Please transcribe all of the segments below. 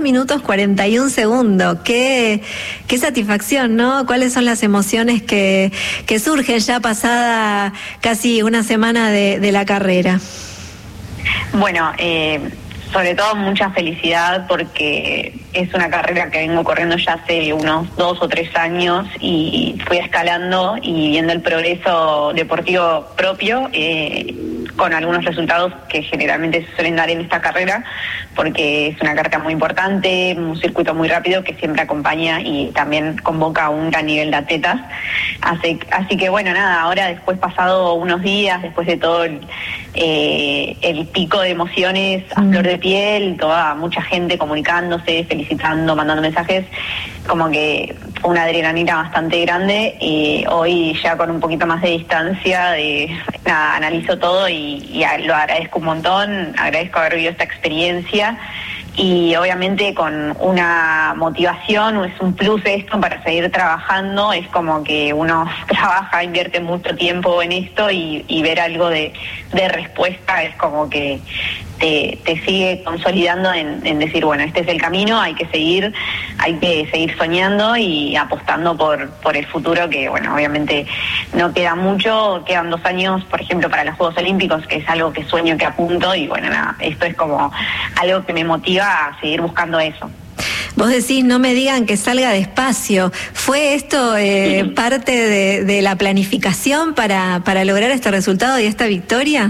minutos 41 segundos. Qué satisfacción, ¿no? ¿Cuáles son las emociones que surgen ya pasada casi una semana de la carrera? Bueno, sobre todo mucha felicidad porque es una carrera que vengo corriendo ya hace unos 2 o 3 años y fui escalando y viendo el progreso deportivo propio, con algunos resultados que generalmente se suelen dar en esta carrera, porque es una carrera muy importante, un circuito muy rápido que siempre acompaña y también convoca a un gran nivel de atletas. Así que bueno, nada, ahora después pasado unos días, después de todo el pico de emociones a flor de piel, mucha gente comunicándose, felicitando, mandando mensajes, como que fue una adrenalina bastante grande, y hoy ya con un poquito más de distancia, analizo todo y lo agradezco un montón, agradezco haber vivido esta experiencia. Y obviamente con una motivación, es un plus esto para seguir trabajando, es como que uno trabaja, invierte mucho tiempo en esto y ver algo de respuesta es como que te sigue consolidando en decir, bueno, este es el camino, hay que seguir soñando y apostando por el futuro, que bueno, obviamente no queda mucho, quedan 2 años, por ejemplo, para los Juegos Olímpicos, que es algo que sueño, que apunto, y bueno, nada, esto es como algo que me motiva a seguir buscando eso. Vos decís, no me digan que salga despacio. ¿Fue esto parte de la planificación para lograr este resultado y esta victoria?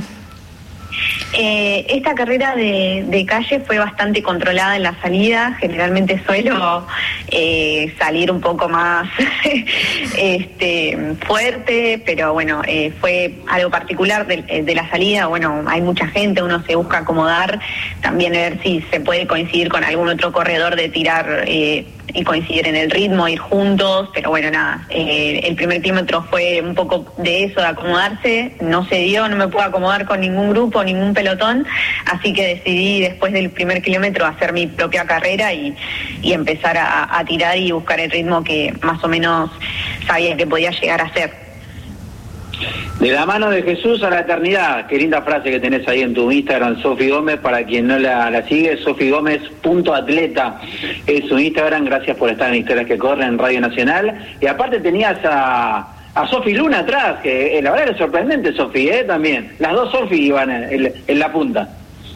Esta carrera de calle fue bastante controlada en la salida. Generalmente suelo salir un poco más fuerte, pero bueno, fue algo particular de la salida. Bueno, hay mucha gente, uno se busca acomodar, también ver si se puede coincidir con algún otro corredor de tirar y coincidir en el ritmo, ir juntos, pero bueno, nada, el primer kilómetro fue un poco de eso, de acomodarse, no se dio, no me pude acomodar con ningún grupo, ningún pelotón, así que decidí después del primer kilómetro hacer mi propia carrera y empezar a tirar y buscar el ritmo que más o menos sabía que podía llegar a ser. De la mano de Jesús a la eternidad. Qué linda frase que tenés ahí en tu Instagram, Sofi Gómez. Para quien no la sigue, sofigomez.atleta es su Instagram. Gracias por estar en Historias que Corren en Radio Nacional. Y aparte tenías a Sofi Luna atrás, que la verdad es sorprendente, Sofi, también. Las dos Sofi iban en la punta.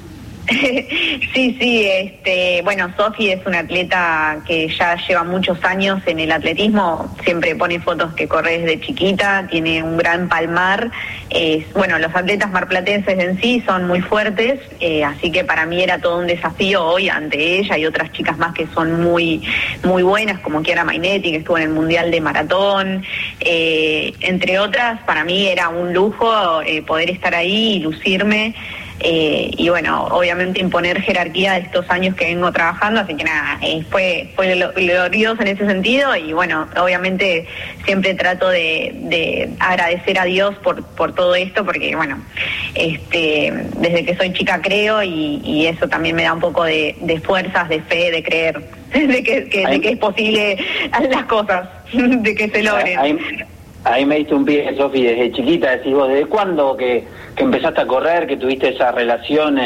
Sí, bueno, Sofi es una atleta que ya lleva muchos años en el atletismo, siempre pone fotos que corre desde chiquita, tiene un gran palmar. Bueno, los atletas marplatenses en sí son muy fuertes, así que para mí era todo un desafío hoy ante ella y otras chicas más que son muy, muy buenas, como Chiara Mainetti, que estuvo en el Mundial de Maratón, entre otras. Para mí era un lujo poder estar ahí y lucirme. Y bueno, obviamente imponer jerarquía de estos años que vengo trabajando, así que nada, fue glorioso en ese sentido. Y bueno, obviamente siempre trato de agradecer a Dios por todo esto, porque bueno, desde que soy chica creo, y eso también me da un poco de fuerzas, de fe, de creer de que es posible las cosas, de que se logren. Ahí me diste un pie, Sofi, desde chiquita. Decís vos, ¿desde cuándo que empezaste a correr, que tuviste esa relación,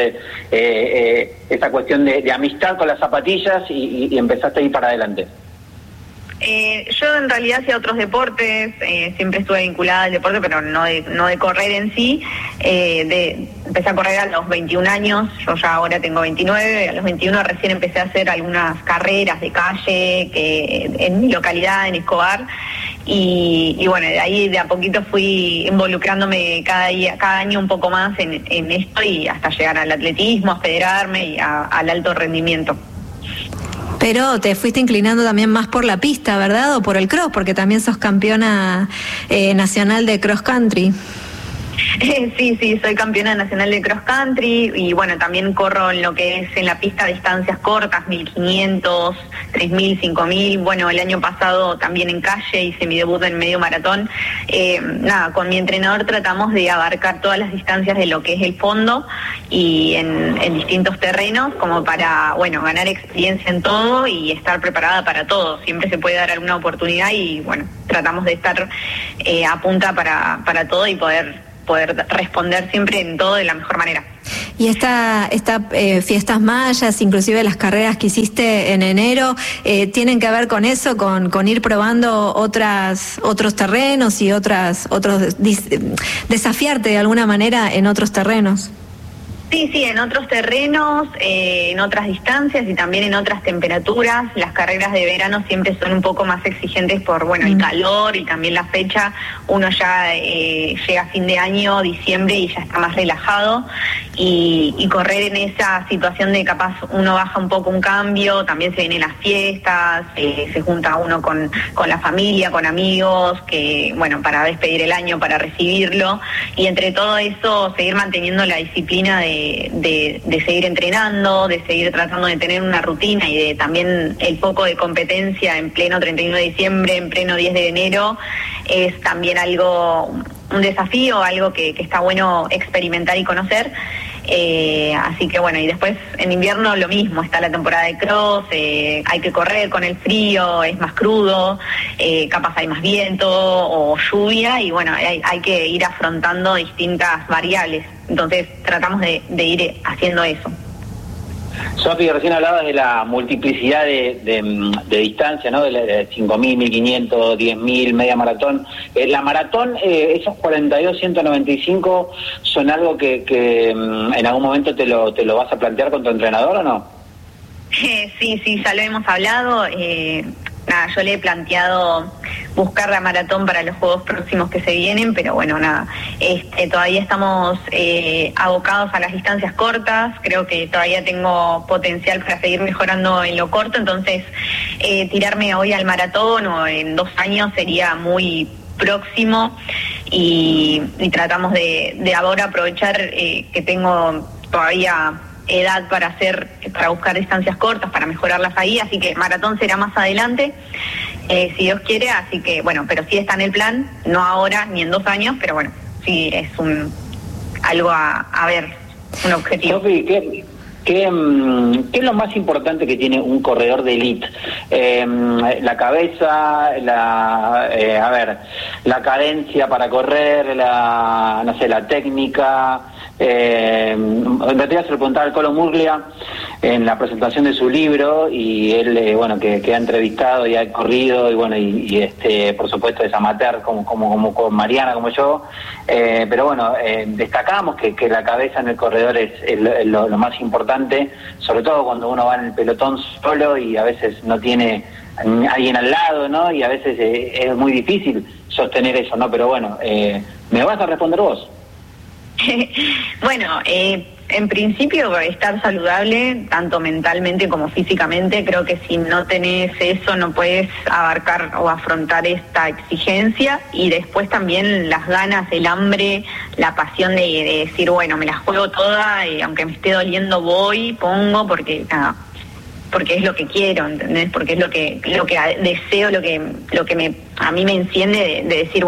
esa cuestión de amistad con las zapatillas y empezaste a ir para adelante? Yo en realidad hacía otros deportes, siempre estuve vinculada al deporte, pero no de correr en sí. Empecé a correr a los 21 años, yo ya ahora tengo 29, a los 21 recién empecé a hacer algunas carreras de calle en mi localidad, en Escobar, y bueno, de ahí de a poquito fui involucrándome cada año un poco más en esto, y hasta llegar al atletismo, a federarme y al alto rendimiento. Pero te fuiste inclinando también más por la pista, ¿verdad? O por el cross, porque también sos campeona nacional de cross country. Sí, soy campeona nacional de cross country, y bueno, también corro en lo que es en la pista distancias cortas, 1500, 3000, 5000. Bueno, el año pasado también en calle hice mi debut en medio maratón. Nada, con mi entrenador tratamos de abarcar todas las distancias de lo que es el fondo y en distintos terrenos, como para, bueno, ganar experiencia en todo y estar preparada para todo. Siempre se puede dar alguna oportunidad y bueno, tratamos de estar a punta para todo y poder poder responder siempre en todo de la mejor manera. Y esta fiestas mayas, inclusive las carreras que hiciste en enero, tienen que ver con eso, con ir probando otros terrenos y desafiarte de alguna manera en otros terrenos. Sí, en otros terrenos, en otras distancias y también en otras temperaturas. Las carreras de verano siempre son un poco más exigentes por, el calor y también la fecha. Uno ya llega a fin de año, diciembre, y ya está más relajado. Y correr en esa situación de capaz uno baja un poco un cambio, también se vienen las fiestas, se junta uno con la familia, con amigos, para despedir el año, para recibirlo. Y entre todo eso, seguir manteniendo la disciplina de seguir entrenando, de seguir tratando de tener una rutina y de también el foco de competencia en pleno 31 de diciembre, en pleno 10 de enero, es también un desafío, algo que está bueno experimentar y conocer. Así que y después en invierno lo mismo, está la temporada de cross, hay que correr con el frío, es más crudo, capaz hay más viento o lluvia y hay que ir afrontando distintas variables. Entonces tratamos de ir haciendo eso. Sofi, recién hablabas de la multiplicidad de distancia, ¿no? De 5.000, 1.500, 10.000, media maratón. La maratón, esos 42, 195, ¿son algo que en algún momento te lo vas a plantear con tu entrenador o no? Sí, ya lo hemos hablado. Yo le he planteado buscar la maratón para los juegos próximos que se vienen, pero todavía estamos abocados a las distancias cortas. Creo que todavía tengo potencial para seguir mejorando en lo corto, entonces tirarme hoy al maratón o en 2 años sería muy próximo y tratamos de ahora aprovechar que tengo todavía edad para buscar distancias cortas, para mejorarlas ahí, así que maratón será más adelante, si Dios quiere, así que pero sí está en el plan, no ahora ni en 2 años, pero sí es algo a ver, un objetivo. Sofi, ¿qué es lo más importante que tiene un corredor de elite? La cabeza, la cadencia para correr, la técnica. En realidad se lo preguntaba al Colo Murglia en la presentación de su libro y él que ha entrevistado y ha corrido y por supuesto es amateur como con Mariana, como yo, pero destacamos que la cabeza en el corredor es lo más importante, sobre todo cuando uno va en el pelotón solo y a veces no tiene alguien al lado, ¿no? Y a veces es muy difícil sostener eso, ¿no? Pero ¿me vas a responder vos? En principio estar saludable, tanto mentalmente como físicamente. Creo que si no tenés eso no puedes abarcar o afrontar esta exigencia, y después también las ganas, el hambre, la pasión de decir, me la juego toda, aunque me esté doliendo pongo, porque es lo que quiero, ¿entendés? Porque es lo que deseo, lo que a mí me enciende de decir,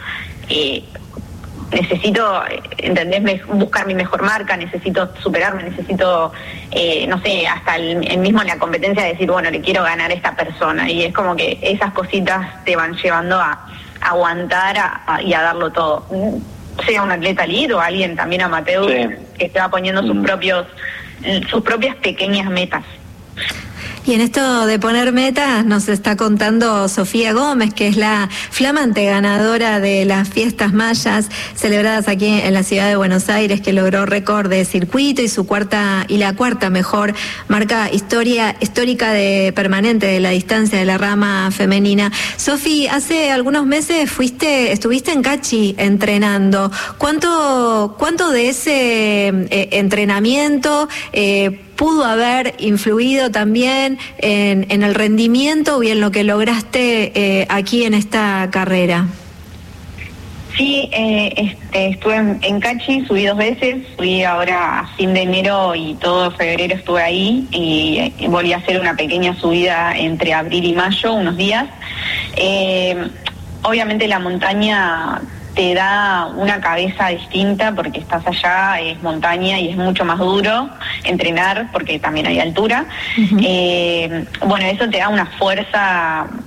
necesito, ¿entendés? Buscar mi mejor marca, necesito superarme, necesito, hasta el mismo en la competencia decir, le quiero ganar a esta persona, y es como que esas cositas te van llevando a aguantar y a darlo todo, sea un atleta elite o alguien también amateur, sí, que esté poniendo sus propias pequeñas metas. Y en esto de poner metas nos está contando Sofía Gómez, que es la flamante ganadora de las fiestas mayas celebradas aquí en la ciudad de Buenos Aires, que logró récord de circuito y la cuarta mejor marca histórica de permanente de la distancia de la rama femenina. Sofi, hace algunos meses estuviste en Cachi entrenando. ¿Cuánto de ese entrenamiento pudo haber influido también en el rendimiento y en lo que lograste aquí en esta carrera? Sí, estuve en Cachi, subí 2 veces, fui ahora a fin de enero y todo febrero estuve ahí, y volví a hacer una pequeña subida entre abril y mayo, unos días. Obviamente la montaña te da una cabeza distinta porque estás allá, es montaña y es mucho más duro entrenar porque también hay altura. Uh-huh. Eso te da una fuerza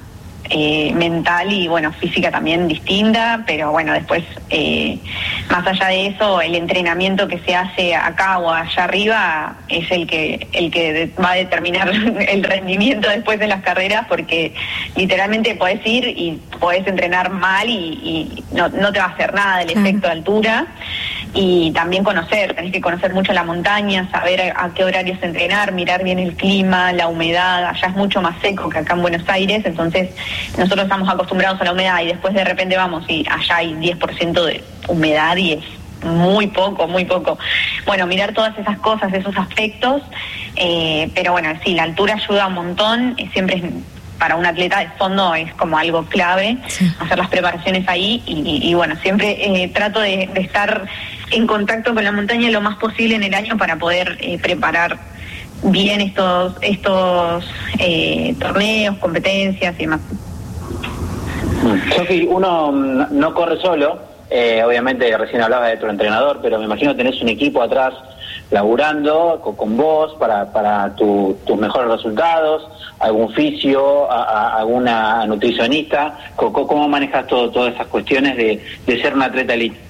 mental y bueno, física también distinta, pero bueno, después más allá de eso, el entrenamiento que se hace acá o allá arriba es el que va a determinar el rendimiento después de las carreras, porque literalmente podés ir y podés entrenar mal y no te va a hacer nada el efecto de altura. Y también tenés que conocer mucho la montaña, saber a qué horarios entrenar, mirar bien el clima, la humedad. Allá es mucho más seco que acá en Buenos Aires, entonces nosotros estamos acostumbrados a la humedad y después de repente vamos y allá hay 10% de humedad y es muy poco. Bueno, mirar todas esas cosas, esos aspectos, pero bueno, sí, la altura ayuda un montón, siempre para un atleta de fondo es como algo clave, hacer las preparaciones ahí y bueno, siempre trato de estar en contacto con la montaña lo más posible en el año para poder preparar bien estos torneos, competencias y demás. Sofi, uno no corre solo, obviamente recién hablabas de tu entrenador, pero me imagino tenés un equipo atrás laburando con vos para tus mejores resultados, algún fisio, alguna nutricionista. ¿Cómo manejas todas esas cuestiones de ser un atleta elite?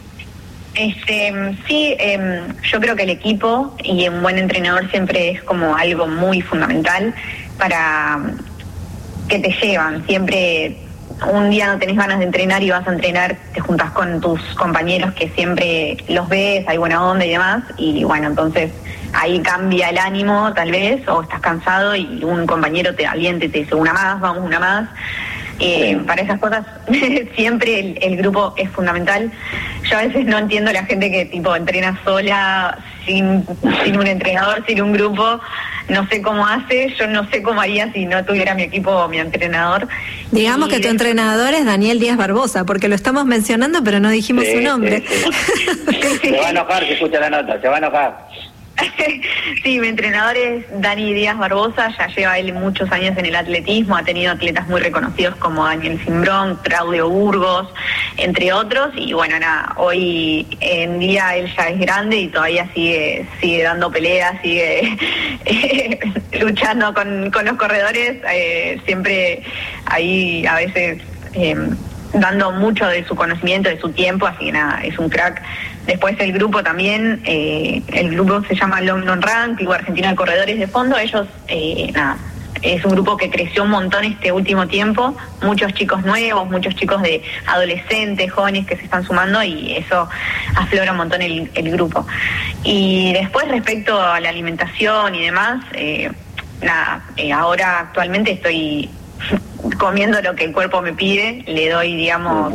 Sí, yo creo que el equipo y un buen entrenador siempre es como algo muy fundamental para que te llevan. Siempre un día no tenés ganas de entrenar y vas a entrenar, te juntas con tus compañeros que siempre los ves, hay buena onda y demás, y bueno, entonces ahí cambia el ánimo tal vez, o estás cansado y un compañero te aliente, te dice una más, vamos una más. Para esas cosas siempre el grupo es fundamental. Yo a veces no entiendo la gente que tipo entrena sola, sin un entrenador, sin un grupo. No sé cómo hace, yo no sé cómo haría si no tuviera mi equipo o mi entrenador. Digamos que tu entrenador es Daniel Díaz Barbosa, porque lo estamos mencionando pero no dijimos su nombre. Se va a enojar si escucha la nota, se va a enojar. Sí, mi entrenador es Dani Díaz Barbosa, ya lleva él muchos años en el atletismo, ha tenido atletas muy reconocidos como Daniel Simbrón, Claudio Burgos, entre otros, y bueno, nada, hoy en día él ya es grande y todavía sigue dando peleas, sigue luchando con los corredores, siempre ahí a veces dando mucho de su conocimiento, de su tiempo, así que nada, es un crack. Después el grupo también, el grupo se llama Long Non Run, Club Argentino de Corredores de Fondo. Ellos, nada, es un grupo que creció un montón este último tiempo, muchos chicos nuevos, muchos chicos de adolescentes, jóvenes que se están sumando y eso aflora un montón el grupo. Y después respecto a la alimentación y demás, nada, ahora actualmente estoy comiendo lo que el cuerpo me pide, le doy, digamos,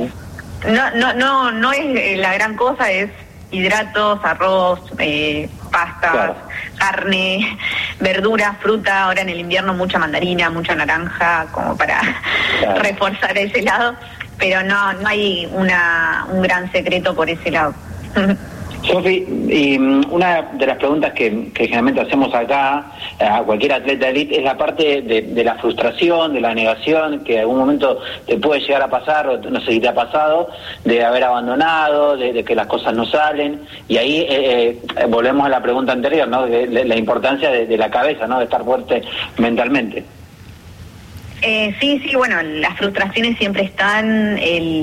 no es la gran cosa, es hidratos, arroz, pastas, carne, verduras, fruta, ahora en el invierno mucha mandarina, mucha naranja, como para reforzar ese lado, pero no hay un gran secreto por ese lado. Sofi, y una de las preguntas que generalmente hacemos acá a cualquier atleta elite es la parte de la frustración, de la negación, que en algún momento te puede llegar a pasar, o no sé si te ha pasado, de haber abandonado, de que las cosas no salen, y ahí volvemos a la pregunta anterior, ¿no? De la importancia de la cabeza, ¿no? De estar fuerte mentalmente. Sí, bueno, las frustraciones siempre están,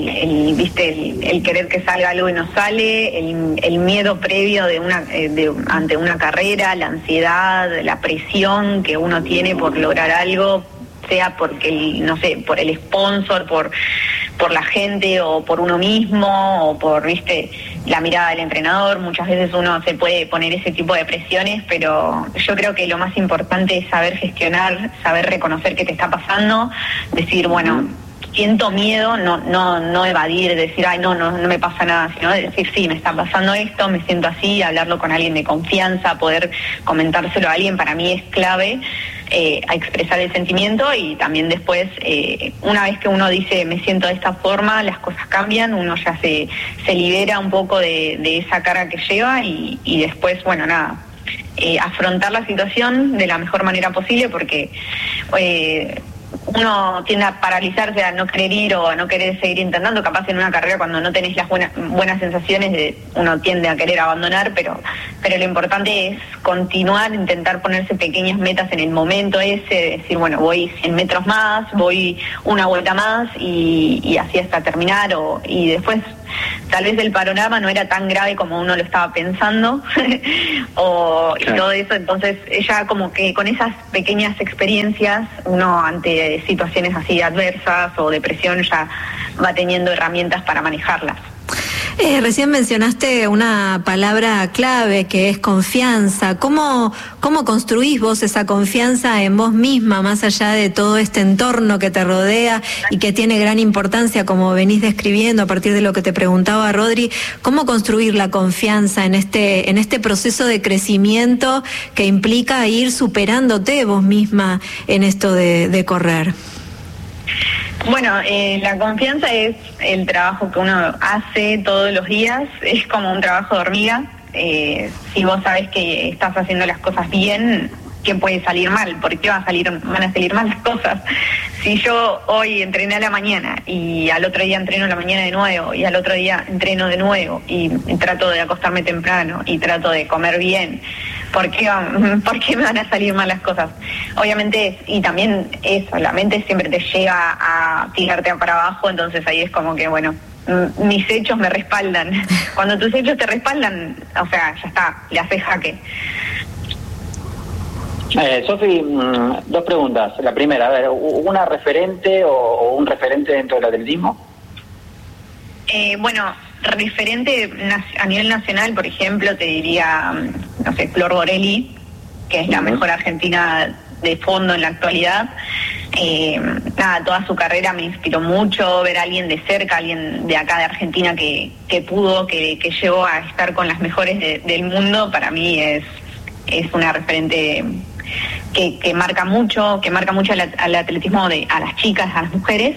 el querer que salga algo y no sale, el miedo previo ante una carrera, la ansiedad, la presión que uno tiene por lograr algo, sea porque por el sponsor, por la gente o por uno mismo o por, la mirada del entrenador. Muchas veces uno se puede poner ese tipo de presiones, pero yo creo que lo más importante es saber gestionar, saber reconocer qué te está pasando, decir, bueno, siento miedo, no evadir, decir, ay, no me pasa nada, sino decir, sí, me está pasando esto, me siento así, hablarlo con alguien de confianza, poder comentárselo a alguien, para mí es clave. A expresar el sentimiento y también después, una vez que uno dice me siento de esta forma, las cosas cambian, uno ya se libera un poco de esa carga que lleva y después, bueno, nada, afrontar la situación de la mejor manera posible porque uno tiende a paralizarse, a no querer ir o a no querer seguir intentando. Capaz en una carrera, cuando no tenés las buenas sensaciones, uno tiende a querer abandonar, pero lo importante es continuar, intentar ponerse pequeñas metas en el momento ese, decir, bueno, voy 100 metros más, voy una vuelta más y así hasta terminar, y después tal vez el panorama no era tan grave como uno lo estaba pensando y todo eso. Entonces ya como que con esas pequeñas experiencias uno ante situaciones así adversas o depresión ya va teniendo herramientas para manejarlas. Recién mencionaste una palabra clave que es confianza. ¿Cómo construís vos esa confianza en vos misma, más allá de todo este entorno que te rodea y que tiene gran importancia, como venís describiendo a partir de lo que te preguntaba Rodri? ¿Cómo construir la confianza en este proceso de crecimiento que implica ir superándote vos misma en esto de correr? Bueno, la confianza es el trabajo que uno hace todos los días, es como un trabajo de hormiga. Si vos sabés que estás haciendo las cosas bien, ¿qué puede salir mal? ¿Por qué van a salir mal las cosas? Si yo hoy entrené a la mañana y al otro día entreno a la mañana de nuevo y al otro día entreno de nuevo y trato de acostarme temprano y trato de comer bien, ¿por qué me van a salir mal las cosas? Obviamente, y también eso, la mente siempre te lleva a tirarte para abajo, entonces ahí es como que, bueno, mis hechos me respaldan. Cuando tus hechos te respaldan, o sea, ya está, le haces jaque. Sofi, dos preguntas. La primera, a ver, ¿una referente o un referente dentro del atletismo? Bueno, referente a nivel nacional, por ejemplo, te diría, no sé, Flor Borelli, que es la mejor argentina de fondo en la actualidad. Toda su carrera me inspiró mucho, ver a alguien de cerca, alguien de acá de Argentina que pudo, que llegó a estar con las mejores del mundo. Para mí es una referente que marca mucho al atletismo, a las chicas, a las mujeres.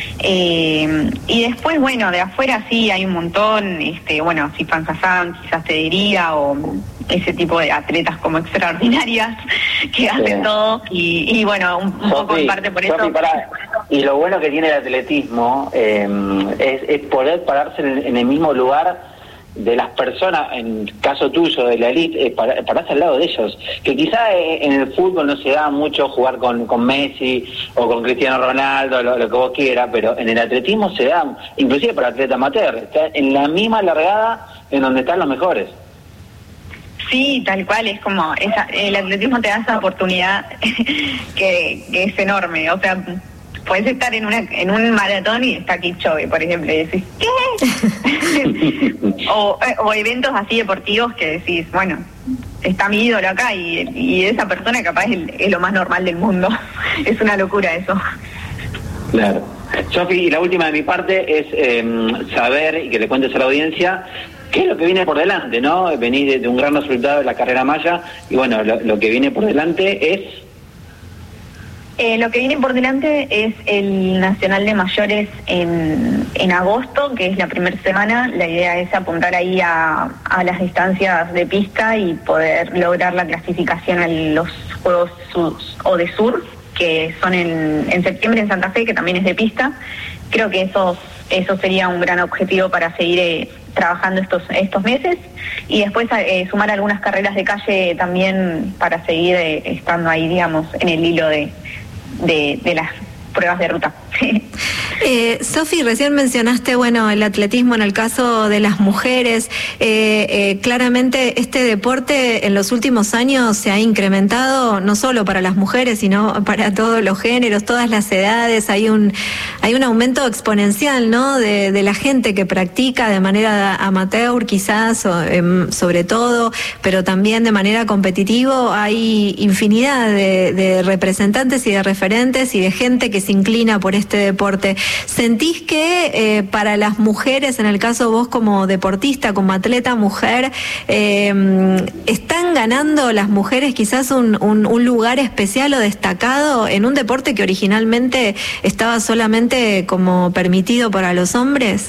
Y después, bueno, de afuera sí hay un montón, bueno, Sifan Hassan quizás te diría, o ese tipo de atletas como extraordinarias que hacen todo, y bueno, un poco en parte por eso. Y lo bueno que tiene el atletismo es poder pararse en el mismo lugar de las personas, en caso tuyo de la elite, pararse al lado de ellos, que quizá en el fútbol no se da mucho jugar con Messi o con Cristiano Ronaldo, lo que vos quieras, pero en el atletismo se da, inclusive para atleta amateur, está en la misma largada en donde están los mejores. Sí, tal cual, es como el atletismo te da esa oportunidad que es enorme. O sea, puedes estar en un maratón y está Kipchoge, por ejemplo, y decís, ¿qué? o eventos así deportivos que decís, bueno, está mi ídolo acá y esa persona capaz es lo más normal del mundo. Es una locura eso. Claro. Sofi, y la última de mi parte es saber, y que le cuentes a la audiencia, ¿qué es lo que viene por delante, no? Venís de un gran resultado de la carrera maya, y bueno, lo que viene por delante es... Lo que viene por delante es el Nacional de Mayores en agosto, que es la primera semana. La idea es apuntar ahí a las distancias de pista y poder lograr la clasificación a los Juegos o de Sur, que son en septiembre en Santa Fe, que también es de pista. Creo que eso sería un gran objetivo para seguir trabajando estos meses, y después sumar algunas carreras de calle también para seguir estando ahí, digamos, en el hilo de las pruebas de ruta. Sofi, recién mencionaste, bueno, el atletismo en el caso de las mujeres. Claramente este deporte en los últimos años se ha incrementado, no solo para las mujeres, sino para todos los géneros, todas las edades. Hay un aumento exponencial, ¿no?, de la gente que practica de manera amateur, quizás, sobre todo, pero también de manera competitiva. Hay infinidad de representantes y de referentes y de gente que se inclina por este deporte. ¿Sentís que para las mujeres, en el caso vos como deportista, como atleta mujer, están ganando las mujeres quizás un lugar especial o destacado en un deporte que originalmente estaba solamente como permitido para los hombres?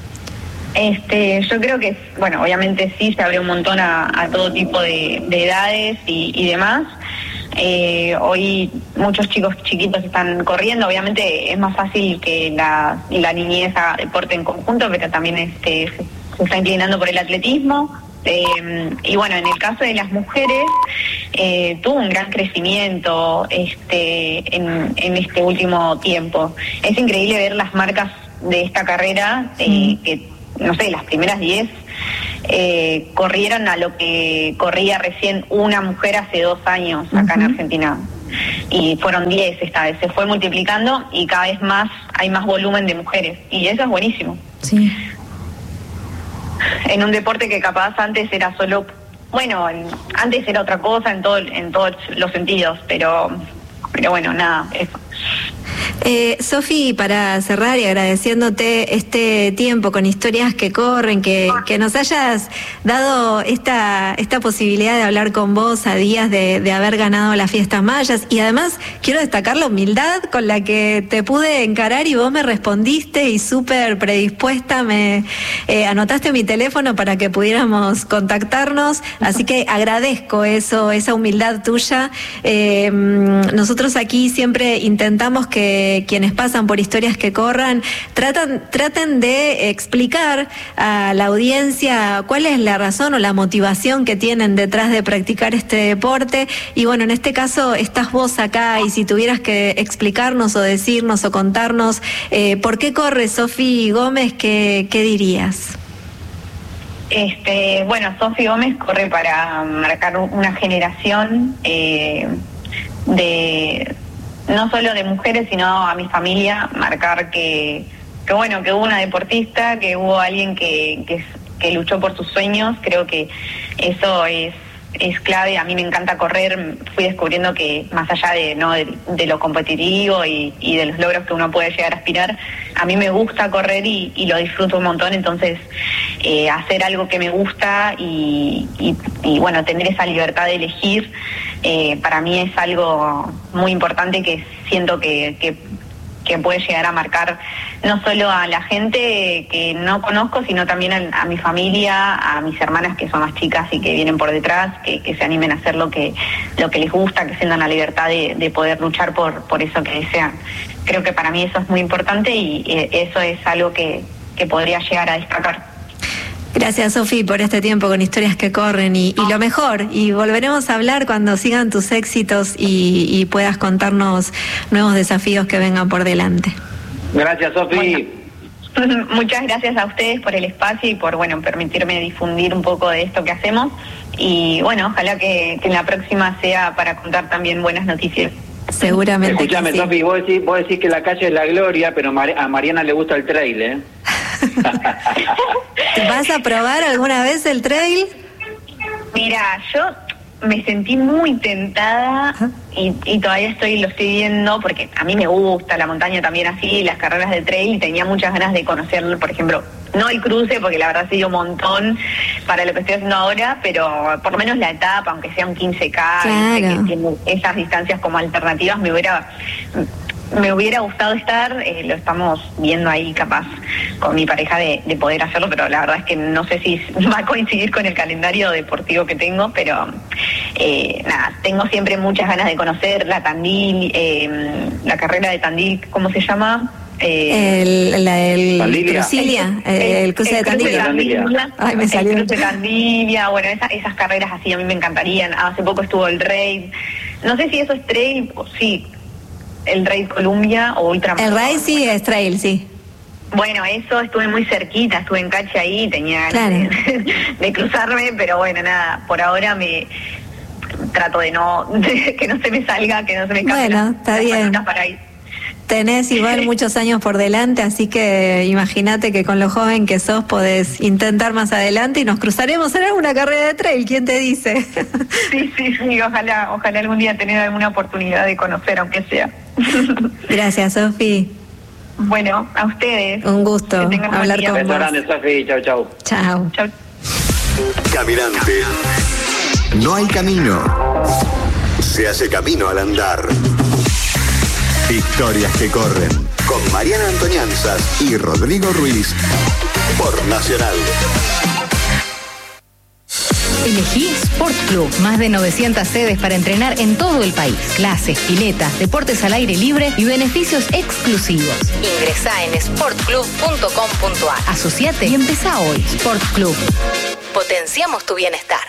Yo creo que, bueno, obviamente sí, se abre un montón a todo tipo de edades y demás. Hoy muchos chicos chiquitos están corriendo. Obviamente es más fácil que la niñez haga deporte en conjunto, pero también se está inclinando por el atletismo. Y bueno, en el caso de las mujeres, tuvo un gran crecimiento en este último tiempo. Es increíble ver las marcas de esta carrera, que no sé, las primeras 10 corrieron a lo que corría recién una mujer hace 2 años acá en Argentina. Y fueron 10 esta vez, se fue multiplicando y cada vez más hay más volumen de mujeres. Y eso es buenísimo. Sí. En un deporte que capaz antes era solo, bueno, antes era otra cosa en todos los sentidos, pero bueno, nada, eso. Sofi, para cerrar y agradeciéndote este tiempo con Historias que Corren, que nos hayas dado esta posibilidad de hablar con vos a días de haber ganado las Fiestas Mayas, y además quiero destacar la humildad con la que te pude encarar y vos me respondiste y súper predispuesta me anotaste mi teléfono para que pudiéramos contactarnos, así que agradezco eso, esa humildad tuya. Nosotros aquí siempre intentamos que quienes pasan por Historias que Corran traten de explicar a la audiencia cuál es la razón o la motivación que tienen detrás de practicar este deporte, y bueno, en este caso estás vos acá, y si tuvieras que explicarnos o decirnos o contarnos por qué corre Sofi Gómez, ¿qué dirías? Bueno, Sofi Gómez corre para marcar una generación de no solo de mujeres, sino a mi familia, marcar que bueno, que hubo una deportista, que hubo alguien que luchó por sus sueños. Creo que eso es clave. A mí me encanta correr, fui descubriendo que más allá de lo competitivo y de los logros que uno puede llegar a aspirar, a mí me gusta correr y lo disfruto un montón. Entonces hacer algo que me gusta y bueno, tener esa libertad de elegir, para mí es algo muy importante, que siento que puede llegar a marcar no solo a la gente que no conozco, sino también a mi familia, a mis hermanas que son más chicas y que vienen por detrás, que se animen a hacer lo que les gusta, que sientan la libertad de poder luchar por eso que desean. Creo que para mí eso es muy importante y eso es algo que podría llegar a destacar. Gracias, Sofi, por este tiempo con Historias que Corren y lo mejor. Y volveremos a hablar cuando sigan tus éxitos y puedas contarnos nuevos desafíos que vengan por delante. Gracias, Sofi. Bueno, muchas gracias a ustedes por el espacio y por permitirme difundir un poco de esto que hacemos. Y bueno, ojalá que en la próxima sea para contar también buenas noticias. Seguramente. Escúchame, sí. Sofi, vos decís que la calle es la gloria, pero a Mariana le gusta el trail, ¿eh? ¿Vas a probar alguna vez el trail? Mira, yo me sentí muy tentada y todavía lo estoy viendo, porque a mí me gusta la montaña también así, las carreras de trail, y tenía muchas ganas de conocerlo, por ejemplo, no el cruce, porque la verdad se dio un montón para lo que estoy haciendo ahora, pero por lo menos la etapa, aunque sea un 15K, claro, que tiene esas distancias como alternativas, me hubiera gustado estar. Lo estamos viendo ahí capaz con mi pareja de poder hacerlo, pero la verdad es que no sé si va a coincidir con el calendario deportivo que tengo, pero nada, tengo siempre muchas ganas de conocer la Tandil, la carrera de Tandil, ¿cómo se llama? El Crucilia, el cruce de Tandilia. Ay, me salió. El cruce de Tandilia, bueno, esas carreras así a mí me encantarían. Hace poco estuvo el Raid, no sé si eso es trail o sí, el Raid Columbia o Ultramar. El Raid sí es trail, sí. Bueno, eso estuve muy cerquita, estuve en Cache ahí, tenía ganas de cruzarme, pero bueno, nada, por ahora me trato que no se me salga, que no se me escape. Bueno, está bien. Para ir. Tenés igual muchos años por delante, así que imagínate que con lo joven que sos podés intentar más adelante y nos cruzaremos en alguna carrera de trail, ¿quién te dice? Sí, ojalá algún día tener alguna oportunidad de conocer, aunque sea. Gracias, Sofi. Bueno, a ustedes. Un gusto hablar con vos. Beso grande, Sofi. Chau. Chau. Caminante. No hay camino. Se hace camino al andar. Historias que Corren, con Mariana Antonianzas y Rodrigo Ruiz, por Nacional. Elegí Sport Club. Más de 900 sedes para entrenar en todo el país. Clases, piletas, deportes al aire libre y beneficios exclusivos. Ingresá en sportclub.com.ar. Asociate y empezá hoy. Sport Club. Potenciamos tu bienestar.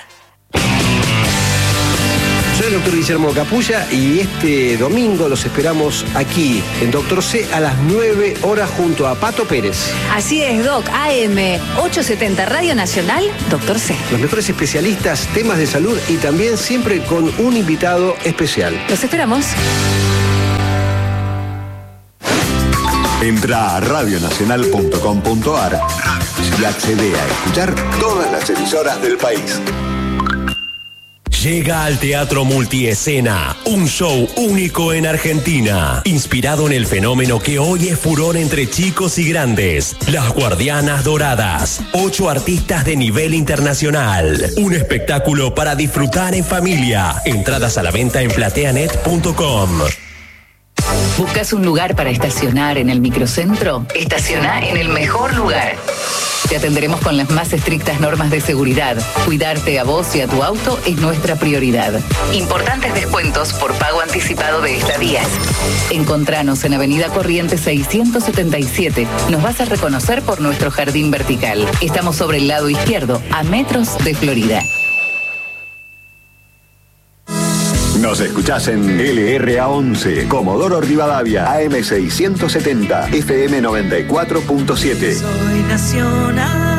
Soy el doctor Guillermo Capulla y este domingo los esperamos aquí en Doctor C a las 9 horas junto a Pato Pérez. Así es, Doc. AM 870 Radio Nacional, Doctor C. Los mejores especialistas, temas de salud y también siempre con un invitado especial. Los esperamos. Entra a radionacional.com.ar y accede a escuchar todas las emisoras del país. Llega al Teatro Multiescena, un show único en Argentina, inspirado en el fenómeno que hoy es furor entre chicos y grandes, Las Guardianas Doradas, 8 artistas de nivel internacional, un espectáculo para disfrutar en familia, entradas a la venta en plateanet.com. ¿Buscas un lugar para estacionar en el microcentro? Estaciona en el mejor lugar. Te atenderemos con las más estrictas normas de seguridad. Cuidarte a vos y a tu auto es nuestra prioridad. Importantes descuentos por pago anticipado de estadías. Encontranos en Avenida Corrientes 677. Nos vas a reconocer por nuestro jardín vertical. Estamos sobre el lado izquierdo, a metros de Florida. Nos escuchás en LRA11, Comodoro Rivadavia, AM 670, FM 94.7. Soy nacional.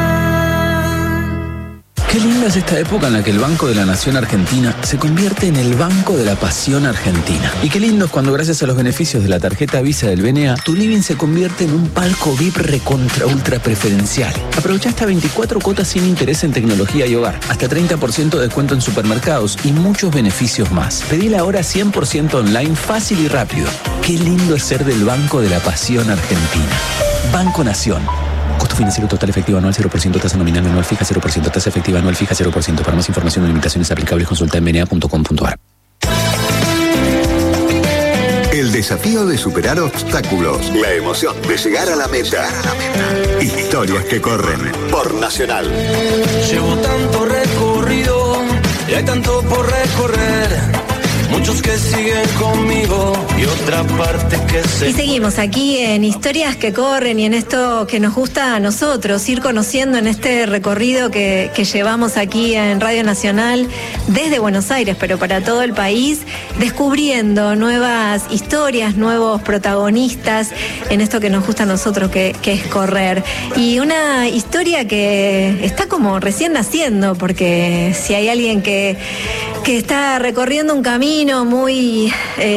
Qué linda es esta época en la que el Banco de la Nación Argentina se convierte en el Banco de la Pasión Argentina. Y qué lindo es cuando gracias a los beneficios de la tarjeta Visa del BNA, tu living se convierte en un palco VIP recontra ultra preferencial. Aprovecha hasta 24 cuotas sin interés en tecnología y hogar, hasta 30% de descuento en supermercados y muchos beneficios más. Pedila ahora 100% online, fácil y rápido. Qué lindo es ser del Banco de la Pasión Argentina. Banco Nación. Costo financiero total efectivo anual 0%, tasa nominal anual fija 0%, tasa efectiva anual fija 0%. Para más información o limitaciones aplicables consulta en bna.com.ar. El desafío de superar obstáculos, la emoción de llegar a la meta. Historias que corren por Nacional. Llevo tanto recorrido y hay tanto por recorrer. Muchos que siguen conmigo y otra parte que se... Y seguimos aquí en Historias que Corren y en esto que nos gusta a nosotros, ir conociendo en este recorrido que llevamos aquí en Radio Nacional desde Buenos Aires, pero para todo el país, descubriendo nuevas historias, nuevos protagonistas en esto que nos gusta a nosotros, que es correr. Y una historia que está como recién naciendo, porque si hay alguien que está recorriendo un camino muy,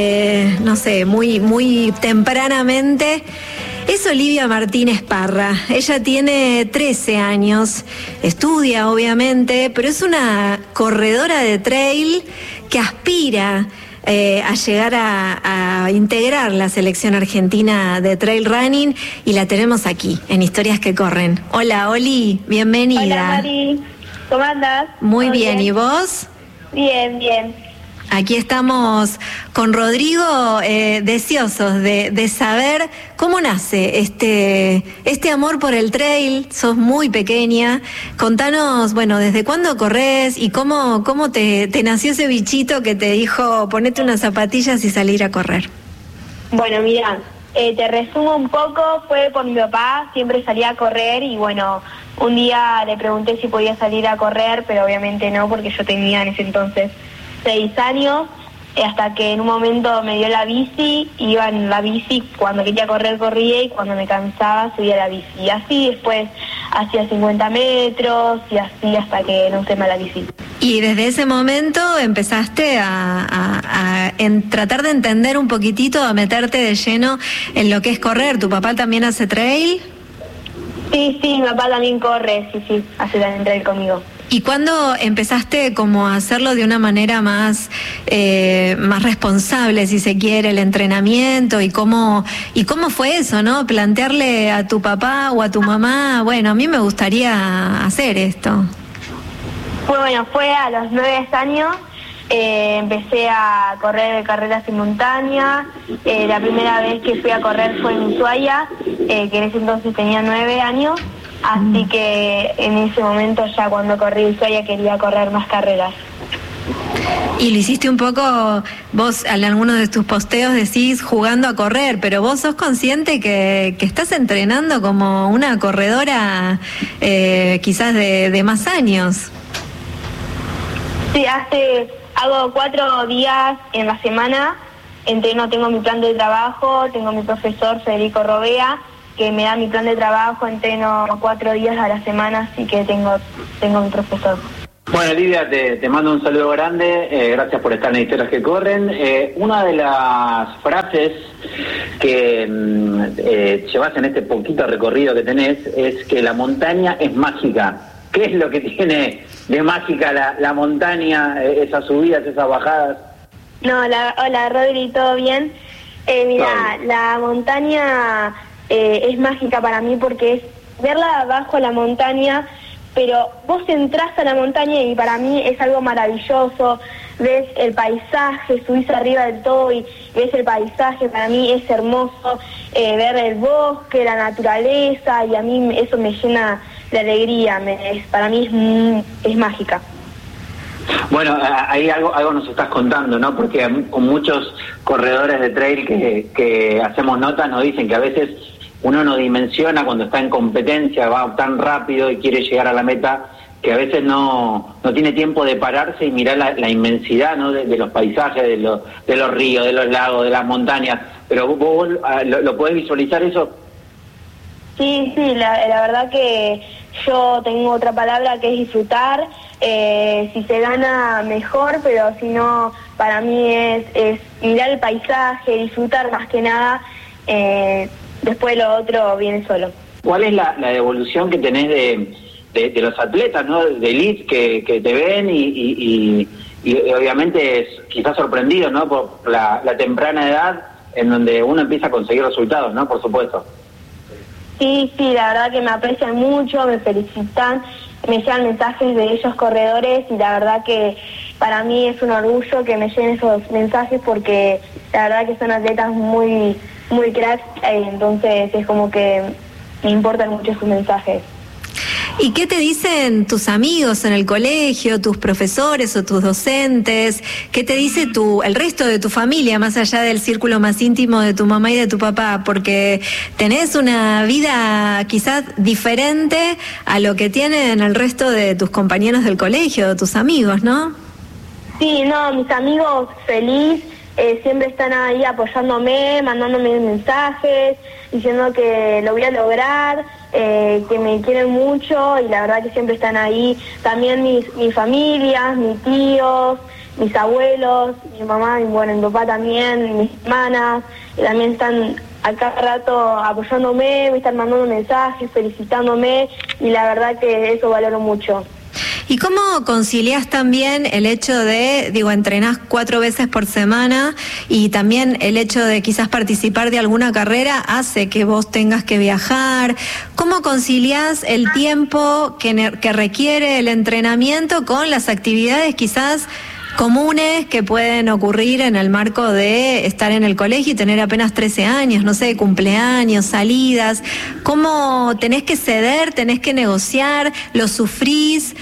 muy tempranamente, es Olivia Martínez Parra. Ella tiene 13 años, estudia obviamente, pero es una corredora de trail que aspira a llegar a integrar la selección argentina de trail running y la tenemos aquí en Historias que Corren. Hola Oli, bienvenida. Hola Mari, ¿cómo andás? Muy bien, ¿y vos? Bien, bien. Aquí estamos con Rodrigo, deseosos de saber cómo nace este amor por el trail. Sos muy pequeña. Contanos, bueno, ¿desde cuándo corres y cómo te nació ese bichito que te dijo ponete unas zapatillas y salir a correr? Bueno, mira, te resumo un poco. Fue por mi papá, siempre salía a correr y bueno, un día le pregunté si podía salir a correr, pero obviamente no, porque yo tenía en ese entonces 6 años, hasta que en un momento me dio la bici, iba en la bici, cuando quería correr corría y cuando me cansaba subía la bici. Y así después hacía 50 metros y así hasta que no se me la bici. Y desde ese momento empezaste a tratar de entender un poquitito, a meterte de lleno en lo que es correr. ¿Tu papá también hace trail? Sí, mi papá también corre, sí, hace también trail conmigo. ¿Y cuándo empezaste como a hacerlo de una manera más responsable, si se quiere, el entrenamiento? ¿Y cómo fue eso, no? Plantearle a tu papá o a tu mamá, bueno, a mí me gustaría hacer esto. Fue a los 9 años, empecé a correr carreras en montaña. La primera vez que fui a correr fue en Ushuaia, que en ese entonces tenía 9 años. Así que en ese momento ya cuando corrí Ushuaia quería correr más carreras. Y lo hiciste un poco, vos en algunos de tus posteos decís jugando a correr, pero vos sos consciente que estás entrenando como una corredora quizás de más años. Sí, hago 4 días en la semana, entreno, tengo mi plan de trabajo, tengo mi profesor Federico Robea, que me da mi plan de trabajo, entreno 4 días a la semana, así que tengo mi profesor. Bueno, Lidia, te mando un saludo grande, gracias por estar en Historias que Corren. Una de las frases que llevas en este poquito recorrido que tenés es que la montaña es mágica. ¿Qué es lo que tiene de mágica la montaña, esas subidas, esas bajadas? No, hola Rodri, ¿todo bien? Mira, la montaña es mágica para mí porque es verla abajo la montaña, pero vos entras a la montaña y para mí es algo maravilloso, ves el paisaje, subís arriba del todo y ves el paisaje, para mí es hermoso, ver el bosque, la naturaleza, y a mí eso me llena de alegría, para mí es mágica. Bueno, ahí algo nos estás contando, ¿no? Porque con muchos corredores de trail que hacemos notas nos dicen que a veces uno no dimensiona cuando está en competencia, va tan rápido y quiere llegar a la meta, que a veces no tiene tiempo de pararse y mirar la inmensidad, ¿no? de los paisajes, de los ríos, de los lagos, de las montañas. Pero vos ¿lo podés visualizar eso? Sí, la verdad que yo tengo otra palabra que es disfrutar. Si se gana mejor, pero si no, para mí es mirar el paisaje, disfrutar más que nada. Después lo otro viene solo. ¿ ¿Cuál es la devolución que tenés de los atletas, ¿no? De elite que te ven y obviamente es quizás sorprendido, ¿no? Por la temprana edad en donde uno empieza a conseguir resultados, ¿no? Por supuesto. Sí, la verdad que me aprecian mucho, me felicitan, me llegan mensajes de ellos corredores y la verdad que para mí es un orgullo que me lleguen esos mensajes porque la verdad que son atletas muy cracks, entonces es como que me importan mucho sus mensajes. ¿Y qué te dicen tus amigos en el colegio, tus profesores o tus docentes? ¿Qué te dice el resto de tu familia, más allá del círculo más íntimo de tu mamá y de tu papá? Porque tenés una vida quizás diferente a lo que tienen el resto de tus compañeros del colegio, tus amigos, ¿no? Sí, mis amigos feliz. Siempre están ahí apoyándome, mandándome mensajes, diciendo que lo voy a lograr, que me quieren mucho y la verdad que siempre están ahí. También mis familias, mis tíos, mis abuelos, mi mamá, mi papá también, mis hermanas, también están a cada rato apoyándome, me están mandando mensajes, felicitándome y la verdad que eso valoro mucho. ¿Y cómo conciliás también el hecho de, entrenás 4 veces por semana y también el hecho de quizás participar de alguna carrera hace que vos tengas que viajar? ¿Cómo conciliás el tiempo que requiere el entrenamiento con las actividades quizás comunes que pueden ocurrir en el marco de estar en el colegio y tener apenas 13 años, no sé, cumpleaños, salidas? ¿Cómo tenés que ceder, tenés que negociar, lo sufrís?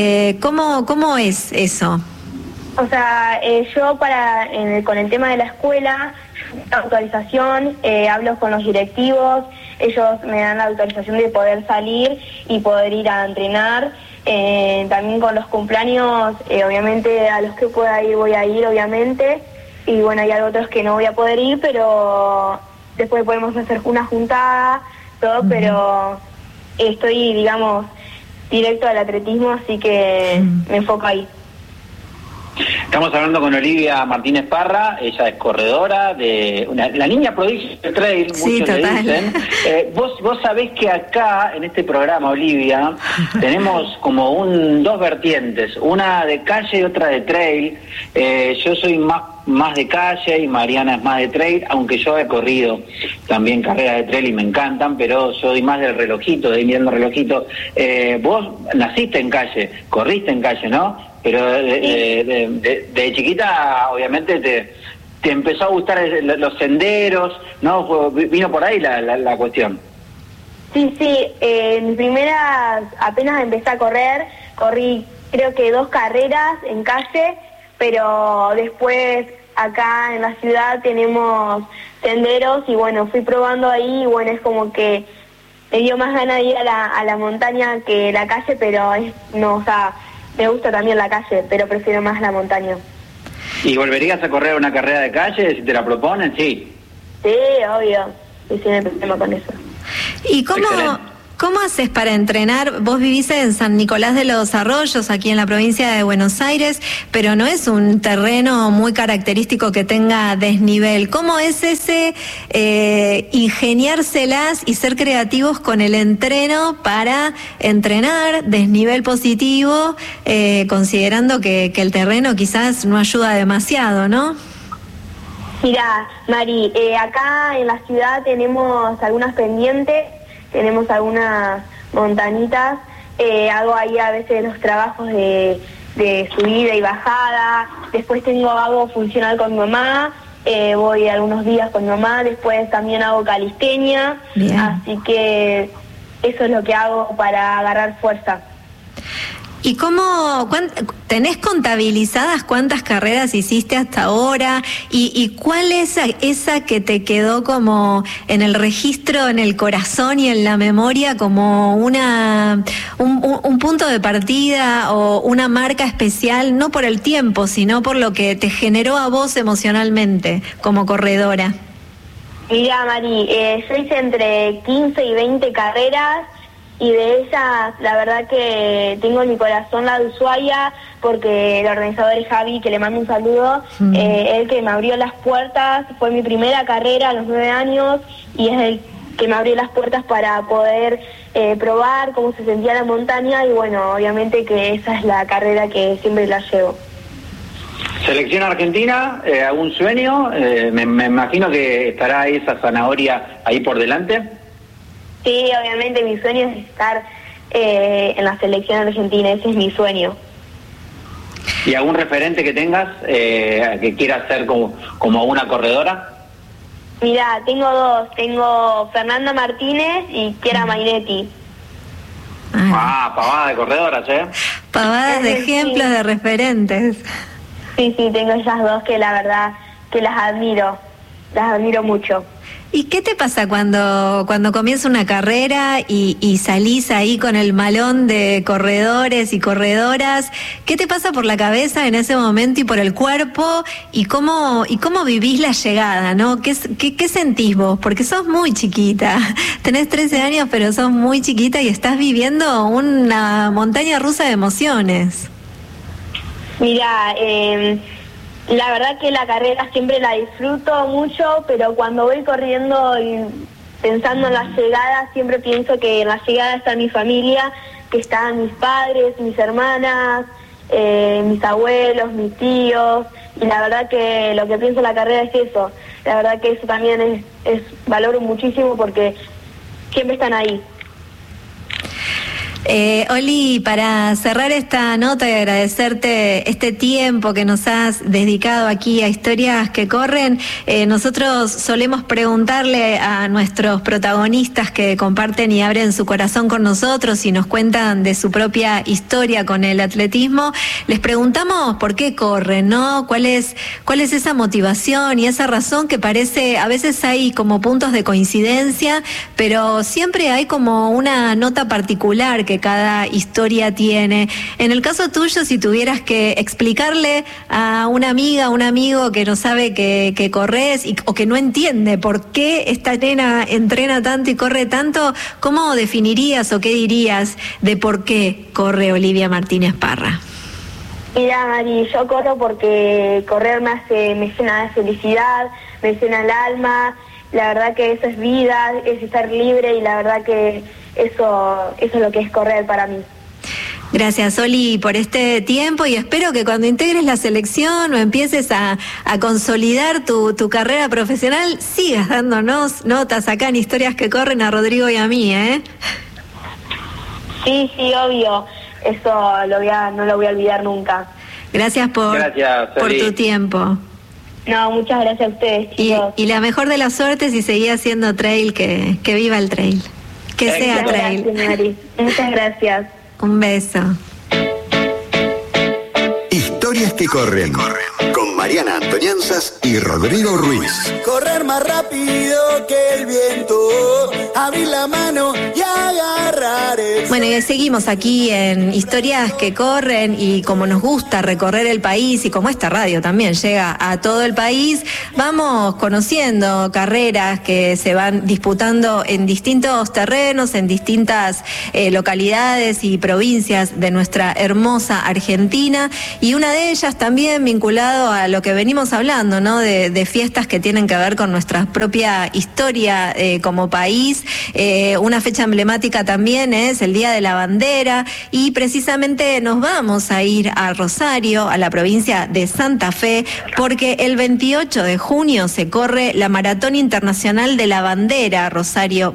¿Cómo es eso? O sea, yo con el tema de la escuela, autorización, hablo con los directivos, ellos me dan la autorización de poder salir y poder ir a entrenar. También con los cumpleaños, obviamente a los que pueda ir voy a ir, obviamente, y bueno, hay otros que no voy a poder ir, pero después podemos hacer una juntada, todo, pero estoy, directo al atletismo, así que me enfoco ahí. Estamos hablando con Olivia Martínez Parra, ella es corredora de la niña prodigio de trail, sí, muchos total. Le dicen. Vos sabés que acá, en este programa, Olivia, tenemos como dos vertientes, una de calle y otra de trail. Yo soy más de calle y Mariana es más de trail, aunque yo he corrido también carreras de trail y me encantan, pero soy más del relojito, de ir mirando relojito. Vos naciste en calle, corriste en calle, ¿no? Pero de chiquita, obviamente, te empezó a gustar los senderos, ¿no? Vino por ahí la cuestión. Sí, mis primeras, apenas empecé a correr, corrí creo que 2 carreras en calle, pero después acá en la ciudad tenemos senderos y bueno, fui probando ahí y bueno, es como que me dio más ganas de ir a la montaña que la calle, pero me gusta también la calle, pero prefiero más la montaña. ¿Y volverías a correr una carrera de calle si te la proponen? Sí. Sí, obvio, y sin el problema con eso. ¿Y cómo haces para entrenar? Vos vivís en San Nicolás de los Arroyos, aquí en la provincia de Buenos Aires, pero no es un terreno muy característico que tenga desnivel. ¿Cómo es ese ingeniárselas y ser creativos con el entreno para entrenar desnivel positivo, considerando que el terreno quizás no ayuda demasiado, ¿no? Mirá, Mari, acá en la ciudad tenemos algunas pendientes, tenemos algunas montañitas, hago ahí a veces los trabajos de subida y bajada, después hago funcional con mi mamá, voy algunos días con mi mamá, después también hago calistenia, así que eso es lo que hago para agarrar fuerza. ¿Y tenés contabilizadas cuántas carreras hiciste hasta ahora? ¿Y cuál es esa que te quedó como en el registro, en el corazón y en la memoria como un punto de partida o una marca especial, no por el tiempo, sino por lo que te generó a vos emocionalmente como corredora? Mira, Mari, yo hice entre 15 y 20 carreras. Y de ellas, la verdad que tengo en mi corazón la de Ushuaia, porque el organizador es Javi, que le mando un saludo, él que me abrió las puertas, fue mi primera carrera a los 9 años, y es el que me abrió las puertas para poder probar cómo se sentía la montaña, y bueno, obviamente que esa es la carrera que siempre la llevo. ¿Selección argentina? ¿Algún sueño? Me imagino que estará esa zanahoria ahí por delante. Sí, obviamente mi sueño es estar en la selección argentina, ese es mi sueño. ¿Y algún referente que tengas que quieras ser como una corredora? Mira, tengo 2, tengo Fernanda Martínez y Chiara Mainetti. Pavadas de corredoras, Pavadas de ejemplos, de referentes. Sí, tengo esas 2 que la verdad que las admiro mucho. ¿Y qué te pasa cuando comienza una carrera y salís ahí con el malón de corredores y corredoras? ¿Qué te pasa por la cabeza en ese momento y por el cuerpo? ¿Y cómo vivís la llegada, no? ¿Qué sentís vos? Porque sos muy chiquita, tenés 13 años, pero sos muy chiquita y estás viviendo una montaña rusa de emociones. Mira, la verdad que la carrera siempre la disfruto mucho, pero cuando voy corriendo y pensando en la llegada, siempre pienso que en la llegada está mi familia, que están mis padres, mis hermanas, mis abuelos, mis tíos, y la verdad que lo que pienso en la carrera es eso. La verdad que eso también valoro muchísimo porque siempre están ahí. Oli, para cerrar esta nota y agradecerte este tiempo que nos has dedicado aquí a Historias que Corren, nosotros solemos preguntarle a nuestros protagonistas que comparten y abren su corazón con nosotros y nos cuentan de su propia historia con el atletismo, les preguntamos por qué corren, ¿no? ¿Cuál es esa motivación y esa razón que parece, a veces hay como puntos de coincidencia, pero siempre hay como una nota particular que cada historia tiene? En el caso tuyo, si tuvieras que explicarle a una amiga, a un amigo que no sabe que corres o que no entiende por qué esta nena entrena tanto y corre tanto, ¿cómo definirías o qué dirías de por qué corre Olivia Martínez Parra? Mira, Mari, yo corro porque correr me llena de felicidad, me llena el alma. La verdad que eso es vida, es estar libre, y la verdad que eso es lo que es correr para mí. Gracias, Oli, por este tiempo, y espero que cuando integres la selección o empieces a consolidar tu carrera profesional, sigas dándonos notas acá en Historias que Corren a Rodrigo y a mí, ¿eh? Sí, obvio. Eso no lo voy a olvidar nunca. Gracias por tu tiempo. No, muchas gracias a ustedes, chicos. Y la mejor de las suertes y seguir haciendo trail, que viva el trail. Que sea trail. Gracias, Mari. Muchas gracias. Un beso. Historias que corren. Con Mariana Antonianzas y Rodrigo Ruiz. Correr más rápido que el viento, abrir la mano y agarrar el... Bueno, y seguimos aquí en Historias que corren, y como nos gusta recorrer el país y como esta radio también llega a todo el país, vamos conociendo carreras que se van disputando en distintos terrenos, en distintas localidades y provincias de nuestra hermosa Argentina, y una de ellas también vinculado a lo que venimos hablando, ¿no? De fiestas que tienen que ver con nuestra propia historia como país. Una fecha emblemática también es el Día de la Bandera, y precisamente nos vamos a ir a Rosario, a la provincia de Santa Fe, porque el 28 de junio se corre la Maratón Internacional de la Bandera Rosario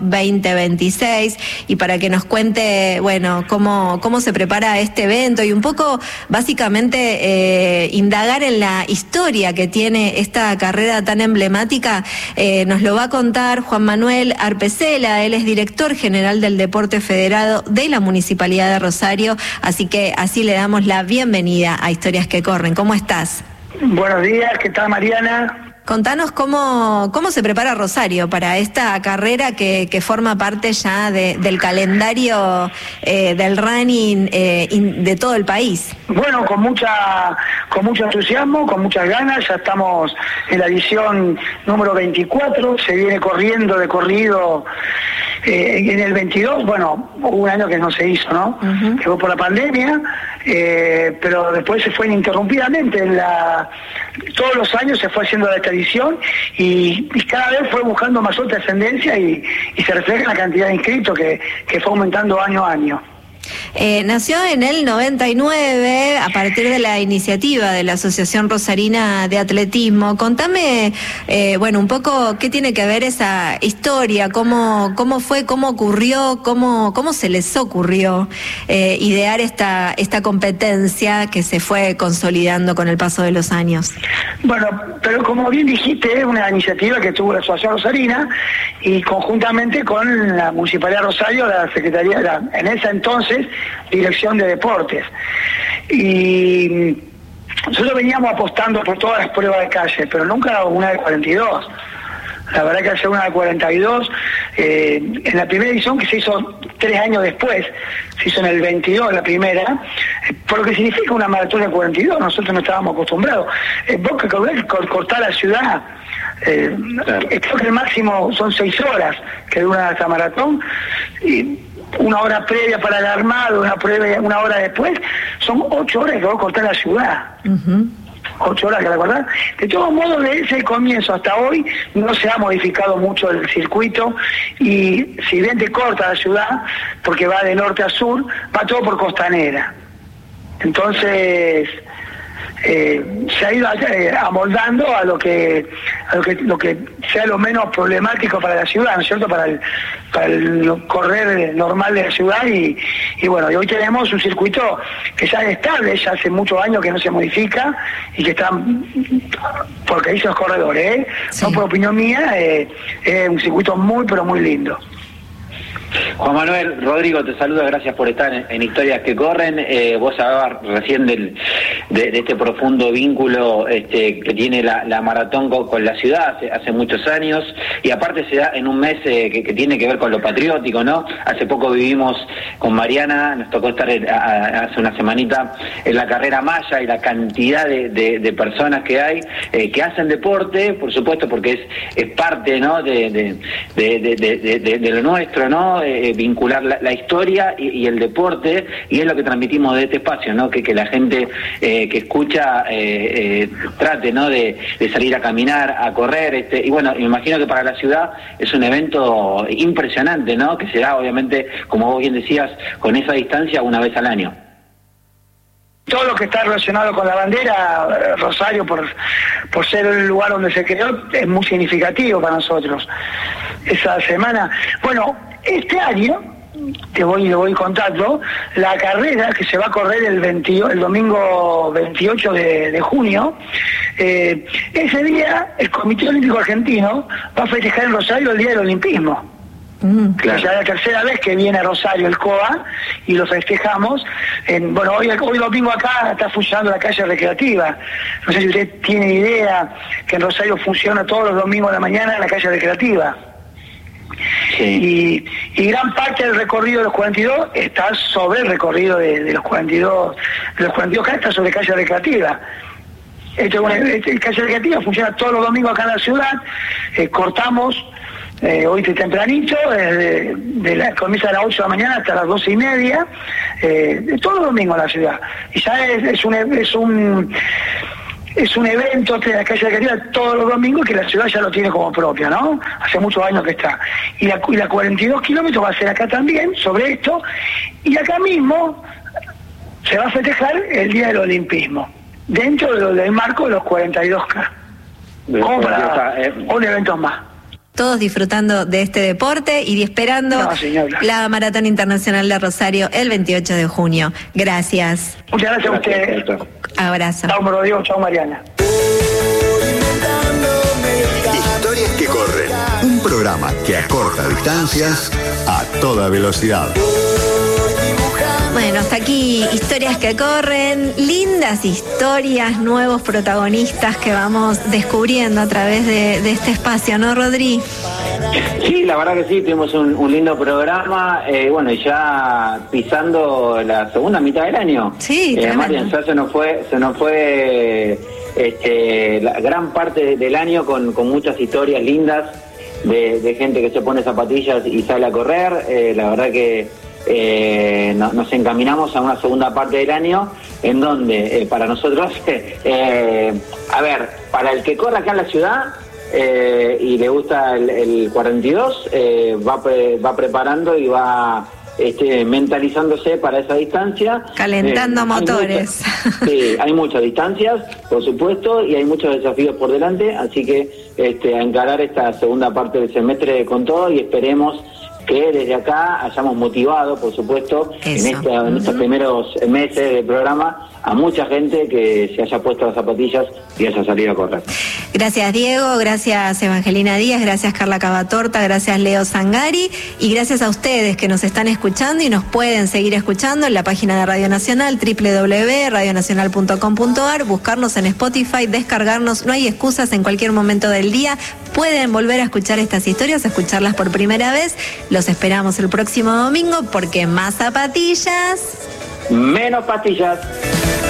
2026, y para que nos cuente, bueno, cómo se prepara este evento y un poco, básicamente, indagar en la historia que tiene esta carrera tan emblemática, nos lo va a contar Juan Manuel Arpesela. Él es director general del Deporte Federado de la Municipalidad de Rosario, así que así le damos la bienvenida a Historias que Corren. ¿Cómo estás? Buenos días, ¿qué tal, Mariana? Contanos cómo se prepara Rosario para esta carrera que forma parte ya del calendario del running de todo el país. Bueno, con mucho entusiasmo, con muchas ganas. Ya estamos en la edición número 24, se viene corriendo de corrido en el 22. Bueno, hubo un año que no se hizo, ¿no? Que fue por la pandemia, pero después se fue ininterrumpidamente. Todos los años se fue haciendo esta edición y cada vez fue buscando mayor trascendencia y se refleja en la cantidad de inscritos que fue aumentando año a año. Nació en el 99 a partir de la iniciativa de la Asociación Rosarina de Atletismo. Contame, bueno, un poco qué tiene que ver esa historia, cómo fue, cómo ocurrió, cómo se les ocurrió idear esta competencia que se fue consolidando con el paso de los años. Bueno, pero como bien dijiste, es una iniciativa que tuvo la Asociación Rosarina y conjuntamente con la Municipalidad de Rosario, la Secretaría, en ese entonces, Dirección de Deportes. Y nosotros veníamos apostando por todas las pruebas de calle, pero nunca una de 42. La verdad que hacer una de 42, en la primera edición que se hizo 3 años después, se hizo en el 22 la primera, por lo que significa una maratón de 42, nosotros no estábamos acostumbrados. Vos que cortar la ciudad, creo que el máximo son 6 horas que dura esta maratón, y una hora previa para el armado, una hora después, son 8 horas que vos cortás la ciudad. 8 horas que recordar. De todos modos, desde ese comienzo hasta hoy no se ha modificado mucho el circuito, y si bien te corta la ciudad, porque va de norte a sur, va todo por Costanera. Entonces se ha ido amoldando a lo que sea lo menos problemático para la ciudad, ¿no es cierto? Para el correr normal de la ciudad, y bueno, y hoy tenemos un circuito que ya es estable, ya hace muchos años que no se modifica y que está, porque dicen los corredores, sí. No por opinión mía, es un circuito muy pero muy lindo. Juan Manuel, Rodrigo te saluda, gracias por estar en Historias que Corren. Vos hablabas recién de este profundo vínculo que tiene la maratón con la ciudad hace muchos años, y aparte se da en un mes que tiene que ver con lo patriótico, ¿no? Hace poco vivimos con Mariana, nos tocó estar hace una semanita en la carrera Maya, y la cantidad de personas que hay que hacen deporte, por supuesto, porque es parte, ¿no? de lo nuestro, ¿no? Vincular la historia y el deporte, y es lo que transmitimos de este espacio, ¿no? Que la gente que escucha trate, ¿no? de salir a caminar, a correr, y bueno, me imagino que para la ciudad es un evento impresionante, ¿no? Que se da, obviamente, como vos bien decías, con esa distancia una vez al año. Todo lo que está relacionado con la bandera, Rosario, por ser el lugar donde se creó, es muy significativo para nosotros. Esa semana, bueno, este año, te voy contando, la carrera que se va a correr el domingo 28 de junio, ese día el Comité Olímpico Argentino va a festejar en Rosario el Día del Olimpismo. Claro. Ya es la tercera vez que viene a Rosario el COA y lo festejamos. Hoy domingo acá está funcionando la calle recreativa. No sé si usted tiene idea que en Rosario funciona todos los domingos de la mañana en la calle recreativa. Sí. Y gran parte del recorrido de los 42 está sobre el recorrido de los 42. De los 42 acá está sobre calle recreativa. Calle recreativa funciona todos los domingos acá en la ciudad. Cortamos hoy tempranito, comienza a las 8 de la mañana hasta las 12:30, todos los domingos en la ciudad. Y ya es un evento de la calle recreativa todos los domingos que la ciudad ya lo tiene como propia, ¿no? Hace muchos años que está. Y la 42 kilómetros va a ser acá también, sobre esto, y acá mismo se va a festejar el Día del Olimpismo, dentro del marco de los 42K. Como para un evento más. Todos disfrutando de este deporte y esperando la Maratón Internacional de Rosario el 28 de junio. Gracias. Muchas gracias a usted. Abrazo. Chao, Rodrigo. Chao, Mariana. Historias que corren. Un programa que acorta distancias a toda velocidad. Bueno, hasta aquí historias que corren, lindas historias, nuevos protagonistas que vamos descubriendo a través de este espacio, ¿no, Rodri? Sí, la verdad que sí, tuvimos un lindo programa, y ya pisando la segunda mitad del año. Sí, Marian, ya se nos fue la gran parte del año con muchas historias lindas de gente que se pone zapatillas y sale a correr. La verdad que nos encaminamos a una segunda parte del año en donde para nosotros, para el que corre acá en la ciudad y le gusta el 42, va preparando y va mentalizándose para esa distancia. Calentando motores. Hay muchas distancias, por supuesto, y hay muchos desafíos por delante, así que a encarar esta segunda parte del semestre con todo y esperemos que desde acá hayamos motivado, por supuesto, en estos primeros meses del programa a mucha gente que se haya puesto las zapatillas y haya salido a correr. Gracias, Diego, gracias Evangelina Díaz, gracias Carla Cavatorta, gracias Leo Zangari y gracias a ustedes que nos están escuchando y nos pueden seguir escuchando en la página de Radio Nacional, www.radionacional.com.ar, buscarnos en Spotify, descargarnos, no hay excusas, en cualquier momento del día pueden volver a escuchar estas historias, a escucharlas por primera vez. Los esperamos el próximo domingo porque más zapatillas, menos pastillas.